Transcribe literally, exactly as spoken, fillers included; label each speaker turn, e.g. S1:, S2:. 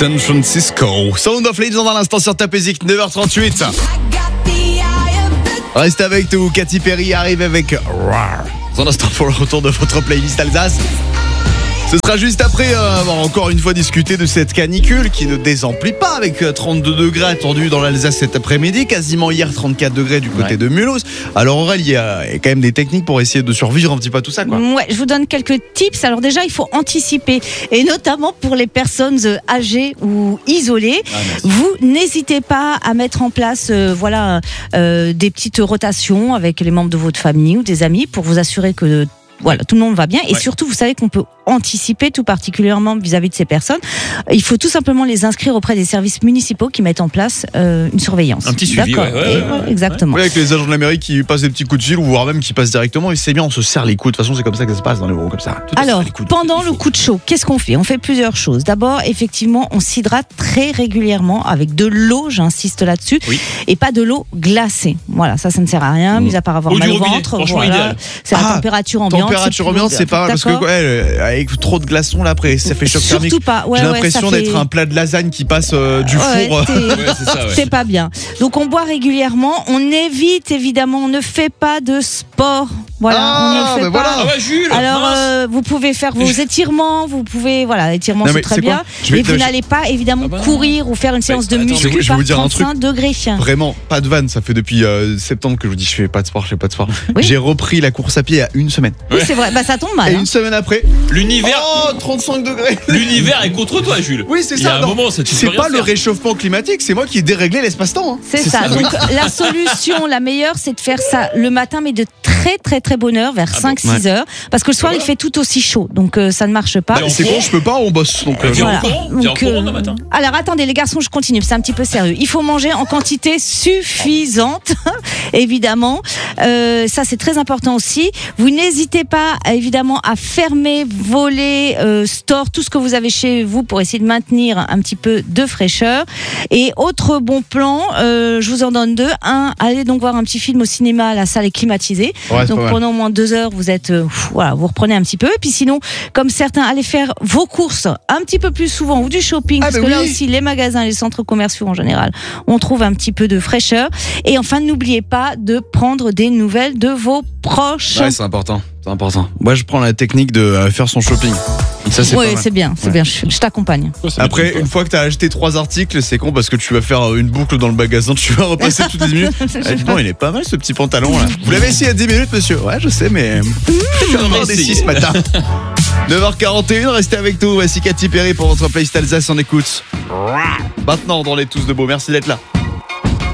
S1: San Francisco. Sound of Legends dans l'instant sur Tapézik, neuf heures trente-huit. Reste avec nous, Katy Perry arrive avec Rawr. Dans un instant pour le retour de votre playlist Alsace. Ce sera juste après, euh, encore une fois, discuter de cette canicule qui ne désemplit pas avec trente-deux degrés attendus dans l'Alsace cet après-midi. Quasiment hier, trente-quatre degrés du côté ouais. de Mulhouse. Alors Aurèle, il y a quand même des techniques pour essayer de survivre un petit peu à tout ça, quoi.
S2: Ouais, je vous donne quelques tips. Alors déjà, il faut anticiper. Et notamment pour les personnes âgées ou isolées. Ah, vous n'hésitez pas à mettre en place euh, voilà, euh, des petites rotations avec les membres de votre famille ou des amis pour vous assurer que voilà, tout le monde va bien. Et ouais. surtout, vous savez qu'on peut anticiper tout particulièrement vis-à-vis de ces personnes. Il faut tout simplement les inscrire auprès des services municipaux qui mettent en place euh, une surveillance.
S1: Un petit suivi,
S2: D'accord.
S1: Ouais, ouais, ouais,
S2: ouais, exactement.
S1: Ouais, avec les agents de la mairie qui passent des petits coups de fil ou voire même qui passent directement. Et c'est bien, on se serre les coudes. De toute façon, c'est comme ça que ça se passe dans les bureaux, comme ça. Tout
S2: Alors, pendant le coup de chaud, qu'est-ce qu'on fait ? On fait plusieurs choses. D'abord, effectivement, on s'hydrate très régulièrement avec de l'eau, j'insiste là-dessus, oui. et pas de l'eau glacée. Voilà, ça, ça ne sert à rien, mmh. mis à part avoir
S3: Eau
S2: mal
S3: du
S2: au
S3: robinet,
S2: ventre.
S3: franchement
S2: voilà.
S3: idéal.
S2: C'est
S1: ah,
S2: la température ambiante.
S1: Température ambiante, c'est pas mal parce que ouais, avec trop de glaçons là après, ça fait choc
S2: Surtout
S1: thermique.
S2: Pas. Ouais,
S1: J'ai
S2: ouais,
S1: l'impression
S2: fait...
S1: d'être un plat de lasagne qui passe euh, du
S2: ouais,
S1: four.
S2: C'est,
S3: ouais, c'est, ça, ouais.
S2: c'est pas bien. Donc on boit régulièrement. On évite évidemment, on ne fait pas de sport. Voilà,
S1: ah,
S2: on ne fait
S1: ben
S2: pas.
S1: Voilà.
S3: Ah ouais, Jules.
S2: Alors euh, vous pouvez faire vos étirements, vous pouvez voilà, étirements non, c'est très c'est bien.
S1: Je vais,
S2: et vous
S1: je...
S2: n'allez pas évidemment ah bah courir ou faire une séance ouais, de muscu
S1: je, je
S2: par
S1: vous dire
S2: trente-cinq
S1: un truc,
S2: degrés.
S1: Vraiment, pas de vanne. Ça fait depuis euh, septembre que je vous dis je fais pas de sport, je fais pas de sport.
S2: Oui.
S1: J'ai repris la course à pied il y a une semaine.
S2: Oui, ouais. c'est vrai. Bah ça tombe mal.
S1: Et
S2: hein.
S1: une semaine après,
S3: l'univers.
S1: Oh, trente-cinq degrés.
S3: L'univers est contre toi, Jules.
S1: Oui, c'est ça.
S3: Il y a un
S1: non,
S3: moment, ça, tu
S1: c'est
S3: peux
S1: pas
S3: rien
S1: le
S3: faire.
S1: réchauffement climatique, c'est moi qui ai déréglé l'espace-temps. Hein.
S2: C'est, c'est ça. ça. Donc la solution, la meilleure, c'est de faire ça le matin, mais de très très très bonne heure, vers ah cinq six bon, ouais. heures, parce que le soir, voilà. il fait tout aussi chaud, donc euh, ça ne marche pas.
S1: Bah, c'est bon, je peux pas, on bosse. Donc,
S3: euh,
S2: voilà.
S3: Viens en courant, viens en courant le matin.
S2: Alors attendez, les garçons, je continue, c'est un petit peu sérieux. Il faut manger en quantité suffisante, évidemment. Euh, ça, c'est très important aussi. Vous n'hésitez pas, évidemment, à fermer, voler, euh, store, tout ce que vous avez chez vous pour essayer de maintenir un petit peu de fraîcheur. Et autre bon plan, euh, je vous en donne deux. Un, allez donc voir un petit film au cinéma, la salle est climatisée. Ouais, donc pendant au moins deux heures, vous êtes, euh, voilà, vous reprenez un petit peu. Et puis sinon, comme certains, allez faire vos courses un petit peu plus souvent ou du shopping, ah parce bah que oui. là aussi, les magasins, les centres commerciaux en général, on trouve un petit peu de fraîcheur. Et enfin, n'oubliez pas de prendre des nouvelles de vos proches.
S1: Ouais, c'est important. C'est important. Moi, je prends la technique de euh, faire son shopping. Ça, c'est
S2: oui, c'est bien, c'est ouais. bien. Je, je t'accompagne.
S1: Ouais, Après, une fois que tu as acheté trois articles, c'est con parce que tu vas faire une boucle dans le magasin, tu vas repasser toutes les minutes. Ah, dis donc, il est pas mal ce petit pantalon là. Vous l'avez essayé il y a dix minutes, monsieur? Ouais, je sais, mais. Je vais avoir des six ce matin. neuf heures quarante et un, restez avec nous. Voici Katy Perry pour votre playlist Alsace, on écoute. Maintenant, dans les tous de beau. Merci d'être là.